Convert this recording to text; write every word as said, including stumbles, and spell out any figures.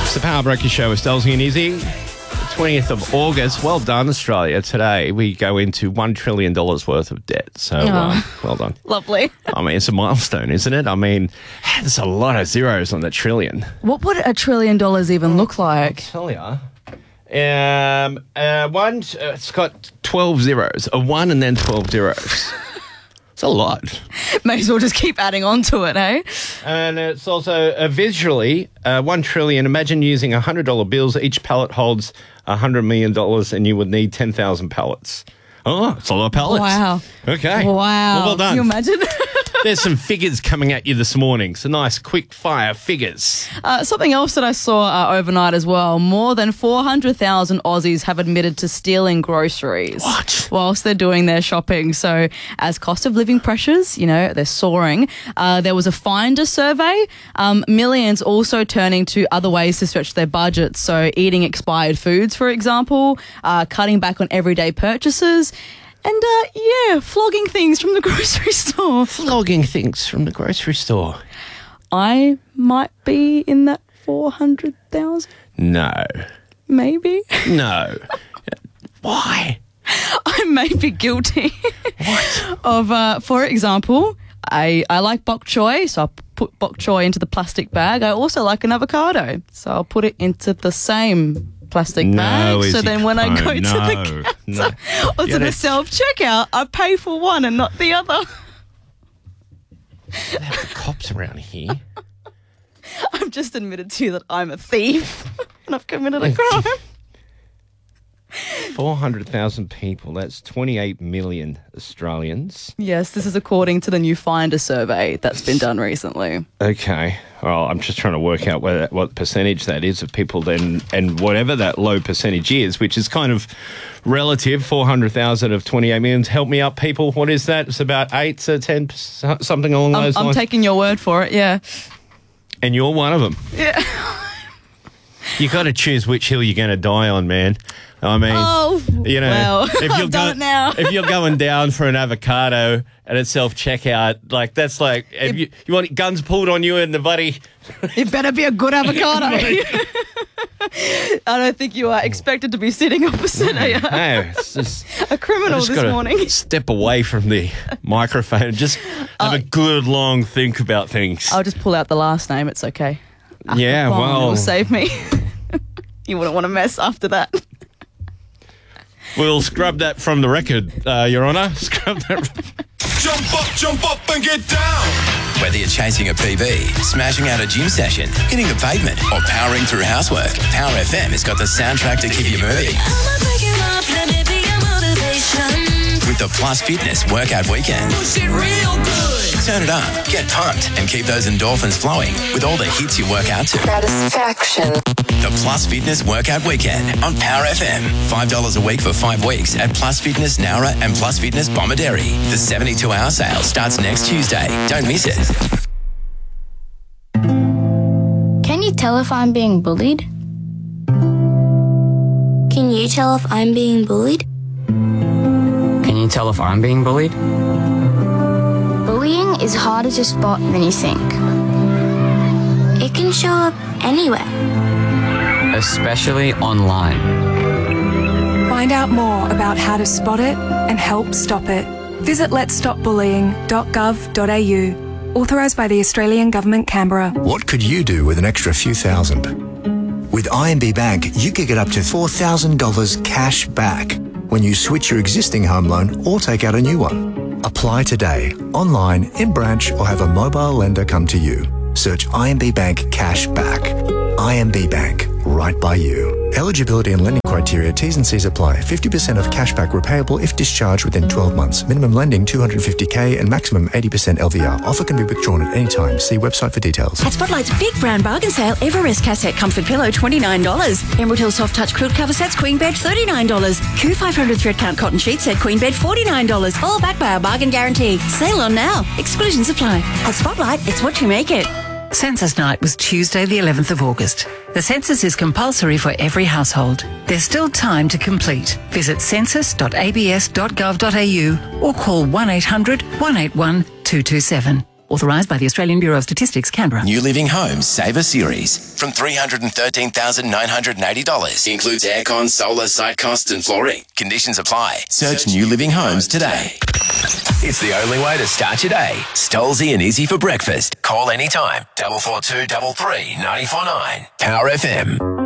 It's the Power Breakfast Show with Stelzy and Izzy. twentieth of August. Well done, Australia. Today we go into one trillion dollars worth of debt. So, Oh. um, well done. Lovely. I mean, it's a milestone, isn't it? I mean, there's a lot of zeros on the trillion. What would a trillion dollars even look like? Tell ya. Um, uh, one, uh, it's got twelve zeros. A one and then twelve zeros. It's a lot. May as well just keep adding on to it, eh? And it's also uh, visually uh, one trillion. Imagine using one hundred dollar bills. Each pallet holds one hundred million dollars and you would need ten thousand pallets. Oh, it's a lot of pallets. Wow. Okay. Wow. Well, well done. Can you imagine? There's some figures coming at you this morning. Some nice quick fire figures. Uh, something else that I saw uh, overnight as well. More than four hundred thousand Aussies have admitted to stealing groceries. What? Whilst they're doing their shopping. So as cost of living pressures, you know, they're soaring. Uh, there was a Finder survey. Um, millions also turning to other ways to stretch their budgets. So eating expired foods, for example, uh, cutting back on everyday purchases. And, uh, yeah, flogging things from the grocery store. Flogging things from the grocery store. I might be in that four hundred thousand, No. maybe. No. Why? I may be guilty What? of, uh, for example, I, I like bok choy, so I'll put bok choy into the plastic bag. I also like an avocado, so I'll put it into the same plastic No, bag. So Izzy, then when I no, go to no, the counter no. or You to the gotta- self-checkout, I pay for one and not the other. They have the cops around here. I've just admitted to you that I'm a thief and I've committed a crime. four hundred thousand people. That's twenty-eight million Australians. Yes, this is according to the new Finder survey that's been done recently. Okay. Well, I'm just trying to work out whether, what percentage that is of people then, and whatever that low percentage is, which is kind of relative, four hundred thousand of twenty-eight million. Help me up, people. What is that? It's about eight to ten, something along I'm, those I'm lines. taking your word for it, yeah. And you're one of them. Yeah. You got to choose which hill you're going to die on, man. I mean, Oh, you know, well, if you're I've done go- it now. if you're going down for an avocado at a self checkout, like that's like if you you want guns pulled on you and the buddy. It better be a good avocado. I don't think you are expected to be sitting opposite a, Hey, it's just a criminal just this gotta morning. step away from the microphone and just have a good long think about things. I'll just pull out the last name. It's okay. yeah, Well, well, it'll save me. You wouldn't want to mess after that. we'll scrub that from the record, uh, Your Honour. Scrub that. Jump up, jump up and get down. Whether you're chasing a P B, smashing out a gym session, hitting the pavement, or powering through housework, Power F M has got the soundtrack to keep you moving. With the Plus Fitness Workout Weekend. Turn it up, get pumped, and keep those endorphins flowing with all the hits you work out to. Satisfaction. The Plus Fitness Workout Weekend on Power F M. five dollars a week for five weeks at Plus Fitness Nowra and Plus Fitness Bomaderry. The seventy-two hour sale starts next Tuesday. Don't miss it. Can you tell if I'm being bullied? Can you tell if I'm being bullied? Can you tell if I'm being bullied? Bullying is harder to spot than you think. It can show up anywhere. Especially online. Find out more about how to spot it and help stop it. Visit lets stop bullying dot gov dot a u. Authorised by the Australian Government, Canberra. What could you do with an extra few thousand? With I M B Bank, you could get up to four thousand dollars cash back when you switch your existing home loan or take out a new one. Apply today, online, in branch, or have a mobile lender come to you. Search I M B Bank Cash Back. I M B Bank, right by you. Eligibility and lending criteria, T's and C's apply. fifty percent of cashback repayable if discharged within twelve months. Minimum lending two hundred fifty thousand and maximum eighty percent L V R. Offer can be withdrawn at any time. See website for details. At Spotlight's big brand bargain sale, Everest cassette comfort pillow twenty-nine dollars. Emerald Hill soft touch quilt cover sets queen bed thirty-nine dollars. Q five hundred thread count cotton sheet set queen bed forty-nine dollars. All backed by our bargain guarantee. Sale on now. Exclusions apply. At Spotlight, it's what you make it. Census night was Tuesday the eleventh of August. The census is compulsory for every household. There's still time to complete. Visit census dot a b s dot gov dot a u or call one eight hundred one eight one two two seven. Authorised by the Australian Bureau of Statistics, Canberra. New Living Homes Saver Series from three hundred thirteen thousand nine hundred eighty dollars. Includes aircon, solar, site costs and flooring. Conditions apply. Search New Living Homes today. It's the only way to start your day. Stolzy and Izzy for breakfast. Call anytime. Double four two double three nine four nine. Power F M.